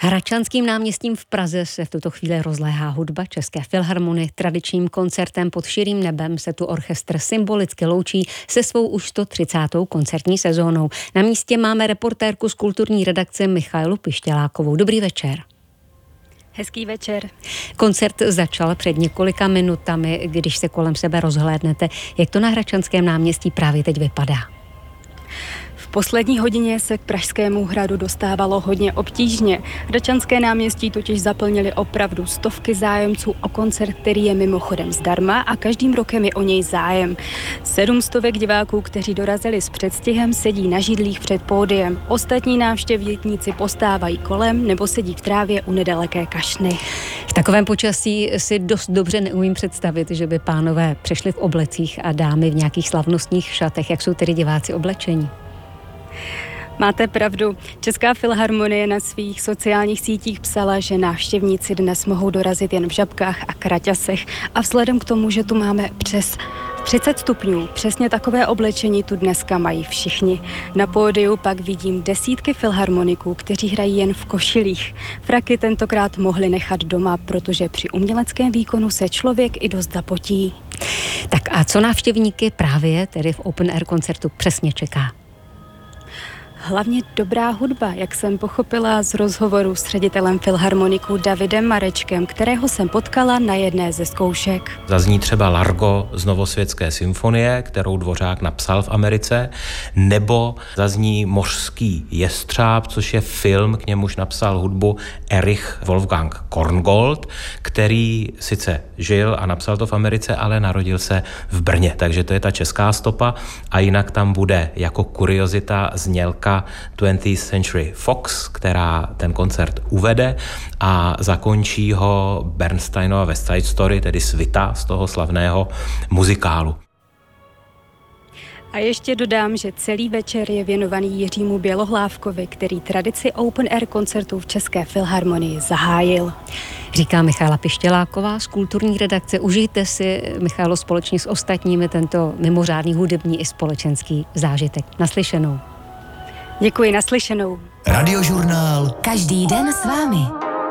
Hradčanským náměstím v Praze se v tuto chvíli rozléhá hudba České filharmonie. Tradičním koncertem Pod širým nebem se tu orchestr symbolicky loučí se svou už 130. koncertní sezónou. Na místě máme reportérku z kulturní redakce Michailu Pištělákovou. Dobrý večer. Hezký večer. Koncert začal před několika minutami, když se kolem sebe rozhlédnete. Jak to na Hradčanském náměstí právě teď vypadá? V poslední hodině se k Pražskému hradu dostávalo hodně obtížně. Hradčanské náměstí totiž zaplnili opravdu stovky zájemců o koncert, který je mimochodem zdarma a každým rokem je o něj zájem. 700 diváků, kteří dorazili s předstihem, sedí na židlích před pódiem. Ostatní návštěvníci postávají kolem nebo sedí v trávě u nedaleké kašny. V takovém počasí si dost dobře neumím představit, že by pánové přišli v oblecích a dámy v nějakých slavnostních šatech. Jak jsou tedy diváci oblečení? Máte pravdu. Česká filharmonie na svých sociálních sítích psala, že návštěvníci dnes mohou dorazit jen v žabkách a kraťasech a vzhledem k tomu, že tu máme přes 30 stupňů, přesně takové oblečení tu dneska mají všichni. Na pódiu pak vidím desítky filharmoniků, kteří hrají jen v košilích. Fraky tentokrát mohli nechat doma, protože při uměleckém výkonu se člověk i dost zapotí. Tak a co návštěvníky právě tedy v Open Air koncertu přesně čeká? Hlavně dobrá hudba, jak jsem pochopila z rozhovoru s ředitelem filharmoniku Davidem Marečkem, kterého jsem potkala na jedné ze zkoušek. Zazní třeba Largo z Novosvětské symfonie, kterou Dvořák napsal v Americe, nebo zazní Mořský jestřáb, což je film, k němuž napsal hudbu Erich Wolfgang Korngold, který sice žil a napsal to v Americe, ale narodil se v Brně, takže to je ta česká stopa a jinak tam bude jako kuriozita znělka 20th Century Fox, která ten koncert uvede a zakončí ho Bernsteinova West Side Story, tedy svita z toho slavného muzikálu. A ještě dodám, že celý večer je věnovaný Jiřímu Bělohlávkovi, který tradici Open Air koncertů v České filharmonii zahájil. Říká Michaila Pištěláková z kulturní redakce. Užijte si, Michailo, společně s ostatními tento mimořádný hudební i společenský zážitek. Naslyšenou. Děkuji, naslyšenou. Radiožurnál. Každý den s vámi.